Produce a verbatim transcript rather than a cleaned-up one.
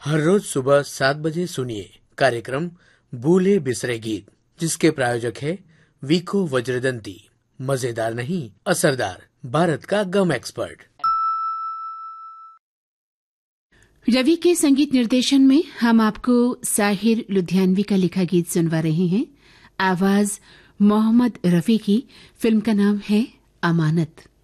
हर रोज सुबह सात बजे सुनिए कार्यक्रम भूले बिसरे गीत, जिसके प्रायोजक है वीको वज्रदंती। मजेदार नहीं, असरदार, भारत का गम एक्सपर्ट। रवि के संगीत निर्देशन में हम आपको साहिर लुधियानवी का लिखा गीत सुनवा रहे हैं। आवाज मोहम्मद रफी की। फिल्म का नाम है अमानत।